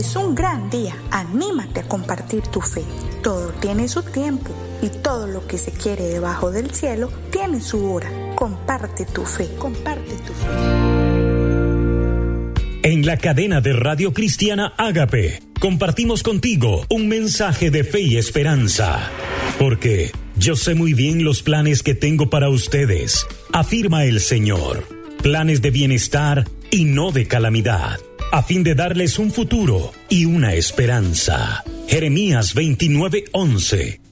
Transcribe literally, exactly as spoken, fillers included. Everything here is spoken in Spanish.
es un gran día. Anímate a compartir tu fe. Todo tiene su tiempo y todo lo que se quiere debajo del cielo tiene su hora. Comparte tu fe, comparte tu fe. En la cadena de Radio Cristiana Ágape, compartimos contigo un mensaje de fe y esperanza. Porque yo sé muy bien los planes que tengo para ustedes, afirma el Señor. Planes de bienestar y no de calamidad, a fin de darles un futuro y una esperanza. Jeremías veintinueve once.